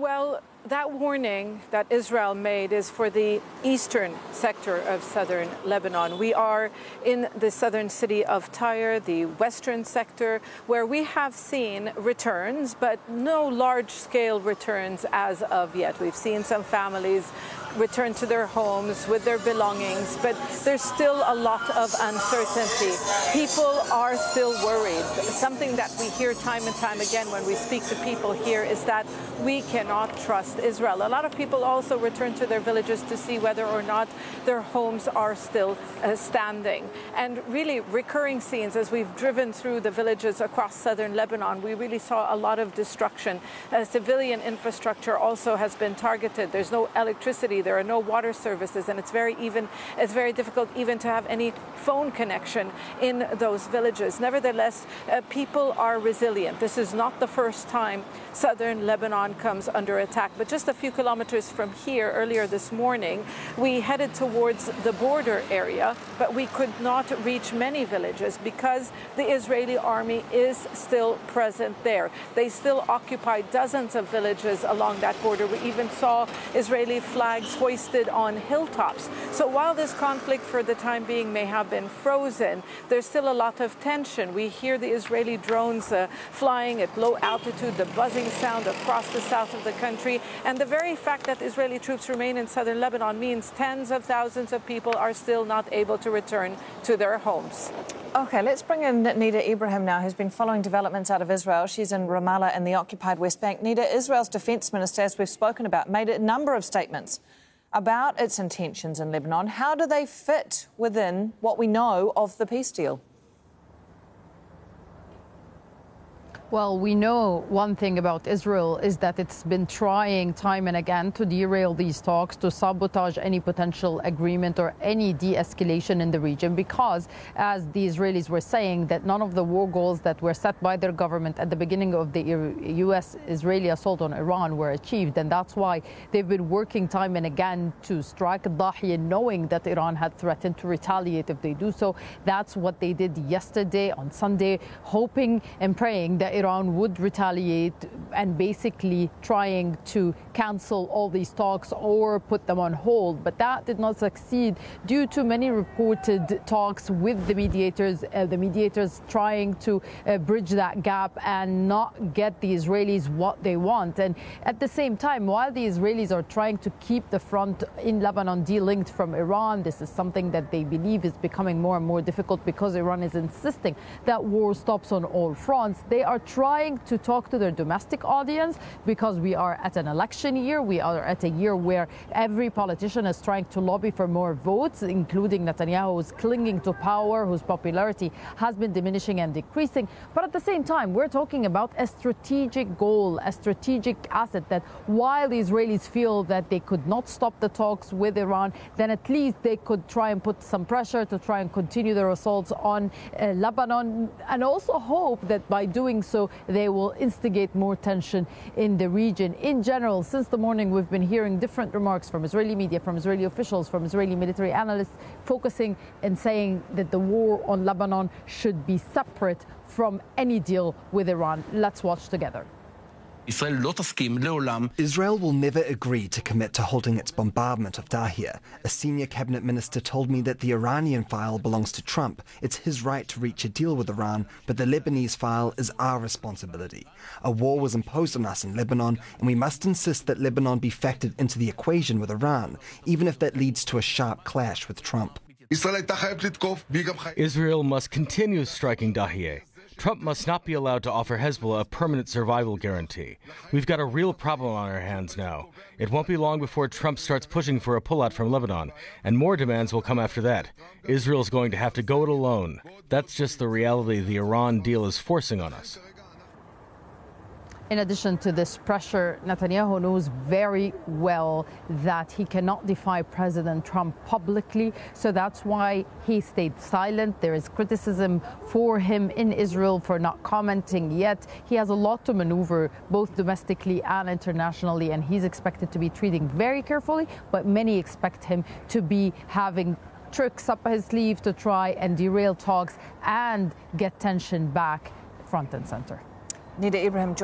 Well, that warning that Israel made is for the eastern sector of southern Lebanon. We are in the southern city of Tyre, the western sector, where we have seen returns, but no large-scale returns as of yet. We've seen some families return to their homes with their belongings, but there's still a lot of uncertainty. People are still worried. Something that we hear time and time again when we speak to people here is that we cannot trust Israel. A lot of people also return to their villages to see whether or not their homes are still standing. And really recurring scenes as we've driven through the villages across southern Lebanon, we really saw a lot of destruction. Civilian infrastructure also has been targeted. There's no electricity, there are no water services, and it's very difficult even to have any phone connection in those villages. Nevertheless, people are resilient. This is not the first time southern Lebanon comes under attack, but just a few kilometers from here earlier this morning, we headed towards the border area, but we could not reach many villages because the Israeli army is still present there. They still occupy dozens of villages along that border. We even saw Israeli flags hoisted on hilltops. So while this conflict for the time being may have been frozen, there's still a lot of tension. We hear the Israeli drones flying at low altitude, the buzzing sound across the south of the country. And the very fact that Israeli troops remain in southern Lebanon means tens of thousands of people are still not able to return to their homes. OK, let's bring in Nida Ibrahim now, who's been following developments out of Israel. She's in Ramallah in the occupied West Bank. Nida, Israel's defence minister, as we've spoken about, made a number of statements about its intentions in Lebanon. How do they fit within what we know of the peace deal? Well, we know one thing about Israel is that it's been trying time and again to derail these talks, to sabotage any potential agreement or any de-escalation in the region, because, as the Israelis were saying, that none of the war goals that were set by their government at the beginning of the U.S.-Israeli assault on Iran were achieved. And that's why they've been working time and again to strike Dahiya, knowing that Iran had threatened to retaliate if they do so. That's what they did yesterday on Sunday, hoping and praying that Iran would retaliate and basically trying to cancel all these talks or put them on hold. But that did not succeed due to many reported talks with the mediators trying to bridge that gap and not get the Israelis what they want. And at the same time, while the Israelis are trying to keep the front in Lebanon delinked from Iran, this is something that they believe is becoming more and more difficult because Iran is insisting that war stops on all fronts. They are trying to talk to their domestic audience because we are at an election year. We are at a year where every politician is trying to lobby for more votes, including Netanyahu, who's clinging to power, whose popularity has been diminishing and decreasing. But at the same time, we're talking about a strategic goal, a strategic asset that while the Israelis feel that they could not stop the talks with Iran, then at least they could try and put some pressure to try and continue their assaults on Lebanon, and also hope that by doing so, they will instigate more tension in the region. In general, since the morning, we've been hearing different remarks from Israeli media, from Israeli officials, from Israeli military analysts, focusing and saying that the war on Lebanon should be separate from any deal with Iran. Let's watch together. Israel will never agree to commit to halting its bombardment of Dahiya. A senior cabinet minister told me that the Iranian file belongs to Trump. It's his right to reach a deal with Iran, but the Lebanese file is our responsibility. A war was imposed on us in Lebanon, and we must insist that Lebanon be factored into the equation with Iran, even if that leads to a sharp clash with Trump. Israel must continue striking Dahiya. Trump must not be allowed to offer Hezbollah a permanent survival guarantee. We've got a real problem on our hands now. It won't be long before Trump starts pushing for a pullout from Lebanon, and more demands will come after that. Israel's going to have to go it alone. That's just the reality the Iran deal is forcing on us. In addition to this pressure, Netanyahu knows very well that he cannot defy President Trump publicly. So that's why he stayed silent. There is criticism for him in Israel for not commenting yet. He has a lot to maneuver, both domestically and internationally, and he's expected to be treating very carefully. But many expect him to be having tricks up his sleeve to try and derail talks and get tension back front and center. Nida Ibrahim